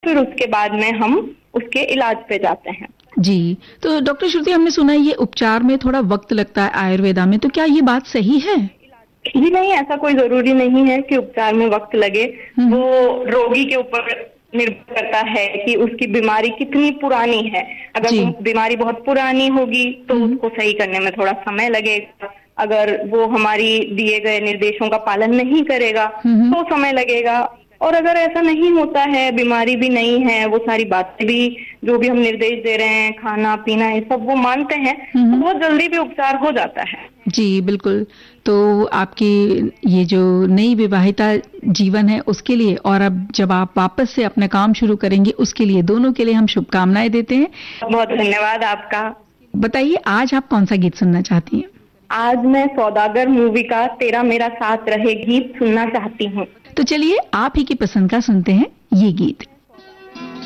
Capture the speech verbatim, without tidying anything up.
फिर उसके बाद में हम उसके इलाज पे जाते हैं। जी, तो डॉक्टर श्रुति, हमने सुना है ये उपचार में थोड़ा वक्त लगता है आयुर्वेदा में, तो क्या ये बात सही है? जी नहीं, ऐसा कोई जरूरी नहीं है कि उपचार में वक्त लगे। वो रोगी के ऊपर निर्भर करता है कि उसकी बीमारी कितनी पुरानी है। अगर वो बीमारी बहुत पुरानी होगी तो उसको सही करने में थोड़ा समय लगेगा। अगर वो हमारी दिए गए निर्देशों का पालन नहीं करेगा तो समय लगेगा। और अगर ऐसा नहीं होता है, बीमारी भी नहीं है, वो सारी बातें भी जो भी हम निर्देश दे रहे हैं, खाना पीना ये सब वो मानते हैं, तो बहुत जल्दी भी उपचार हो जाता है। जी बिल्कुल। तो आपकी ये जो नई विवाहिता जीवन है उसके लिए, और अब जब आप वापस से अपना काम शुरू करेंगे उसके लिए, दोनों के लिए हम शुभकामनाएं देते हैं। बहुत धन्यवाद आपका। बताइए, आज आप कौन सा गीत सुनना चाहती हैं? आज मैं सौदागर मूवी का तेरा मेरा साथ रहे गीत सुनना चाहती हूँ। तो चलिए, आप ही की पसंद का सुनते हैं ये गीत।